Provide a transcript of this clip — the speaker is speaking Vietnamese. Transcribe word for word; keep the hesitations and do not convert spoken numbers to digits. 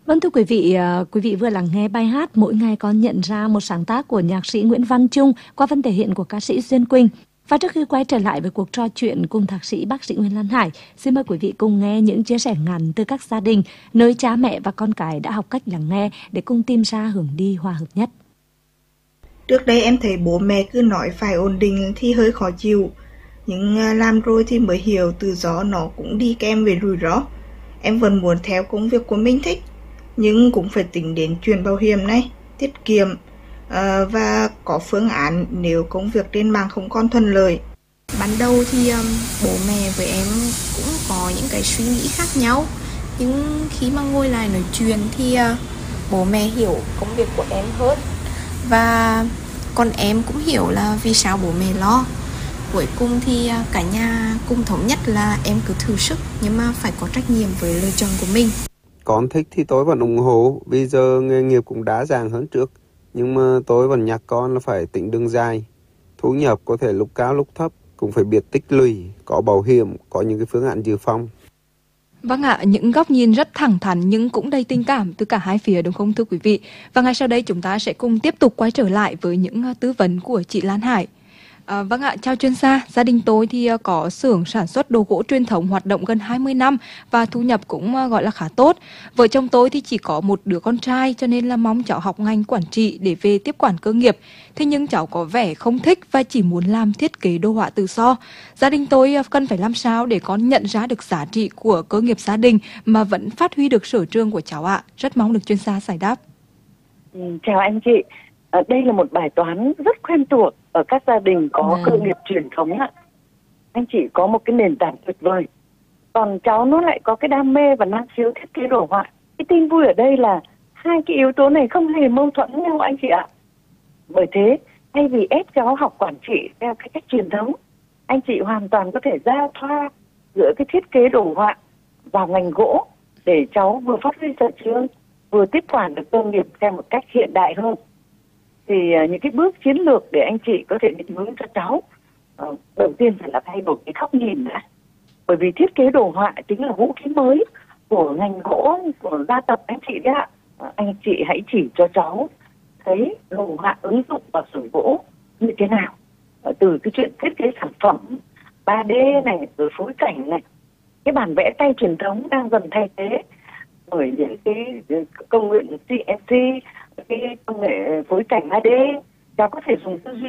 Vâng, thưa quý vị, à, quý vị vừa lắng nghe bài hát Mỗi ngày con nhận ra, một sáng tác của nhạc sĩ Nguyễn Văn Trung qua phần thể hiện của ca sĩ Duyên Quỳnh. Và trước khi quay trở lại với cuộc trò chuyện cùng thạc sĩ bác sĩ Nguyễn Lan Hải, xin mời quý vị cùng nghe những chia sẻ ngắn từ các gia đình nơi cha mẹ và con cái đã học cách lắng nghe để cùng tìm ra hướng đi hòa hợp nhất. Trước đây em thấy bố mẹ cứ nói phải ổn định thì hơi khó chịu, nhưng làm rồi thì mới hiểu tự do nó cũng đi kèm với rủi ro. Em vẫn muốn theo công việc của mình thích, nhưng cũng phải tính đến chuyện bảo hiểm này, tiết kiệm uh, và có phương án nếu công việc trên mạng không còn thuận lợi. Ban đầu thì um, bố mẹ với em cũng có những cái suy nghĩ khác nhau, nhưng khi mà ngồi lại nói chuyện thì uh, bố mẹ hiểu công việc của em hơn, và còn em cũng hiểu là vì sao bố mẹ lo. Cuối cùng thì uh, cả nhà cùng thống nhất là em cứ thử sức, nhưng mà phải có trách nhiệm với lựa chọn của mình. Con thích thì tôi vẫn ủng hộ, bây giờ nghề nghiệp cũng đa dạng hơn trước, nhưng mà tôi vẫn nhắc con là phải tính đường dài. Thu nhập có thể lúc cao lúc thấp, cũng phải biết tích lũy, có bảo hiểm, có những cái phương án dự phòng. Vâng ạ, những góc nhìn rất thẳng thắn nhưng cũng đầy tình cảm từ cả hai phía, đúng không thưa quý vị? Và ngay sau đây chúng ta sẽ cùng tiếp tục quay trở lại với những tư vấn của chị Lan Hải. À, vâng ạ, chào chuyên gia. Gia đình tôi thì có xưởng sản xuất đồ gỗ truyền thống hoạt động gần hai mươi năm và thu nhập cũng gọi là khá tốt. Vợ chồng tôi thì chỉ có một đứa con trai, cho nên là mong cháu học ngành quản trị để về tiếp quản cơ nghiệp. Thế nhưng cháu có vẻ không thích và chỉ muốn làm thiết kế đồ họa tự do. Gia đình tôi cần phải làm sao để con nhận ra được giá trị của cơ nghiệp gia đình mà vẫn phát huy được sở trường của cháu ạ? Rất mong được chuyên gia giải đáp. Ừ, chào anh chị. À, đây là một bài toán rất quen thuộc ở các gia đình có cơ nghiệp truyền thống ạ. Anh chị có một cái nền tảng tuyệt vời, còn cháu nó lại có cái đam mê và năng khiếu thiết kế đồ họa. Cái tin vui ở đây là hai cái yếu tố này không hề mâu thuẫn nhau anh chị ạ. Bởi thế, thay vì ép cháu học quản trị theo cái cách truyền thống, anh chị hoàn toàn có thể giao thoa giữa cái thiết kế đồ họa vào ngành gỗ để cháu vừa phát huy sở trường, vừa tiếp quản được cơ nghiệp theo một cách hiện đại hơn. Thì uh, những cái bước chiến lược để anh chị có thể định hướng cho cháu, uh, đầu tiên phải là thay đổi cái góc nhìn đã. Bởi vì thiết kế đồ họa chính là vũ khí mới của ngành gỗ, của gia tộc anh chị đấy ạ. Uh, anh chị hãy chỉ cho cháu thấy đồ họa ứng dụng vào xưởng gỗ như thế nào. Uh, từ cái chuyện thiết kế sản phẩm ba D này, rồi phối cảnh này. Cái bản vẽ tay truyền thống đang dần thay thế bởi những cái công nghệ xê en xê, cái công nghệ phối cảnh ba D, cháu có thể dùng tư duy